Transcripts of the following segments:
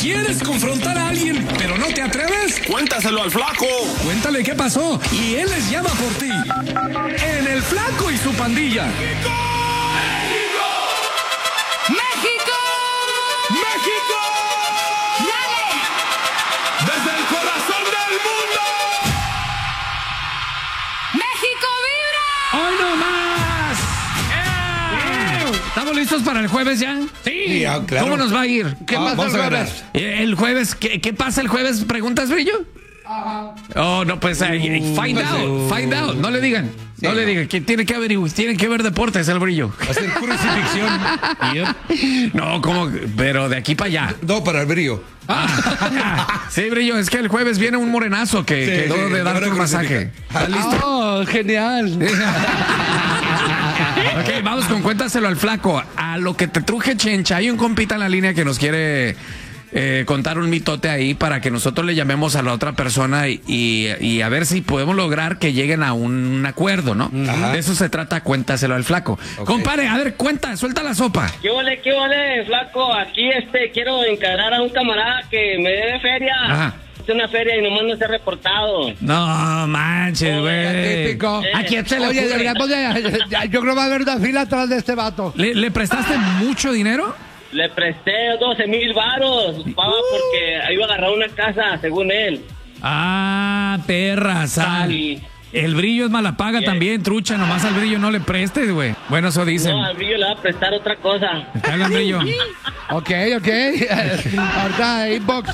¿Quieres confrontar a alguien, pero no te atreves? Cuéntaselo al Flaco. Cuéntale qué pasó y él les llama por ti. En El Flaco y su pandilla. ¡México! ¡México! ¡México! ¡Dale! ¡Desde el corazón del mundo! ¡México vibra! ¡Hoy no más! ¿Estamos listos para el jueves ya? Sí, claro. ¿Cómo nos va a ir? ¿Qué pasa el jueves? El jueves, ¿qué pasa el jueves? ¿Preguntas, Brillo? Ajá. Oh, no, pues find out. No le digan. Sí, no le digan. Que tiene que averiguar, tiene que ver deportes, el Brillo. Hacer crucifixión. No, ¿cómo? Pero de aquí para allá. No, para el brillo. Sí, Brillo, es que el jueves viene un morenazo que Sí, quedó sí, de darte un masaje. ¿Estás listo? Oh, genial. Ok, vamos con cuéntaselo al Flaco. A lo que te truje, Chencha. Hay un compita en la línea que nos quiere contar un mitote ahí para que nosotros le llamemos a la otra persona y a ver si podemos lograr que lleguen a un acuerdo, ¿no? Ajá. De eso se trata, cuéntaselo al Flaco. Ok. Compadre, a ver, suelta la sopa. ¿Qué ole, flaco? Aquí quiero encarar a un camarada que me debe feria. Ajá. Es una feria y nomás no se ha reportado. No manches, güey. Típico. ¿A quién se le Oye, ocurre? deberíamos yo creo que va a haber una fila atrás de este vato. ¿Le prestaste mucho dinero? Le presté 12,000 varos, pava, porque iba a agarrar una casa, según él. Ah, perra, sal. Y El Brillo es mala paga también, trucha. Nomás al Brillo no le prestes, güey. Bueno, eso dicen. no, al Brillo le va a prestar otra cosa. ¿Te hablan, Brillo? Ok. Ahorita inbox.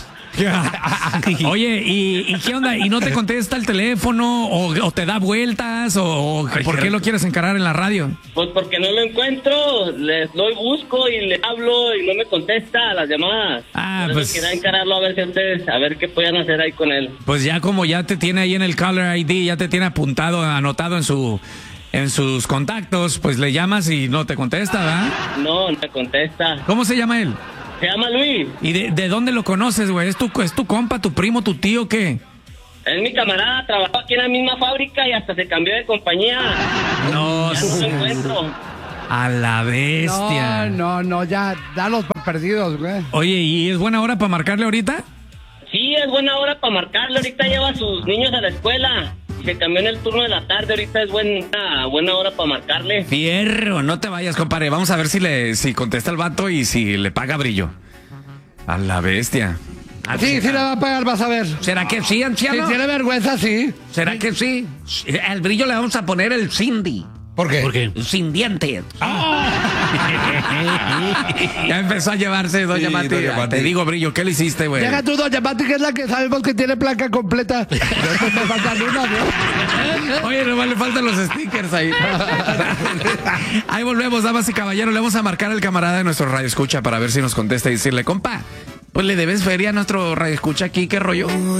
Oye, ¿y qué onda? ¿Y no te contesta el teléfono? ¿O te da vueltas? ¿O por qué lo quieres encarar en la radio? Pues porque no lo encuentro, lo busco y le hablo y no me contesta a las llamadas. Ah, Por eso pues- quería encararlo a ver si ustedes, a ver qué puedan hacer ahí con él. Pues ya como ya te tiene ahí en el caller ID, ya te tiene anotado en sus contactos, pues le llamas y no te contesta, ¿verdad? No me contesta. ¿Cómo se llama él? Se llama Luis. ¿Y de dónde lo conoces, güey? ¿Es tu compa, tu primo, tu tío, qué? Es mi camarada, trabajó aquí en la misma fábrica y hasta se cambió de compañía. No, Ya no lo encuentro. a la bestia. No, ya, dalos por perdidos, güey. Oye, ¿y es buena hora para marcarle ahorita? Sí, es buena hora para marcarle. Ahorita lleva a sus niños a la escuela. Se cambió en el turno de la tarde. Ahorita es buena hora para marcarle. Fierro, no te vayas, compadre. Vamos a ver si contesta el vato y si le paga Brillo. A la bestia. Sí, le va a pagar, vas a ver. ¿Será que sí, Si anciano? tiene vergüenza, sí. ¿Será que sí? Al Brillo le vamos a poner el Cindy. ¿Por qué? Sin dientes. Ya empezó a llevarse Doña Sí, Mati. Doña Mati. Te digo, Brillo, ¿qué le hiciste, güey? Llega tú, doña Mati, que es la que sabemos que tiene placa completa. No me faltan una, ¿no? Oye, nomás le faltan los stickers ahí. Ahí volvemos, damas y caballeros. Le vamos a marcar al camarada de nuestro radio escucha para ver si nos contesta y decirle, compa, pues le debes feria a nuestro radio escucha aquí, ¿qué rollo?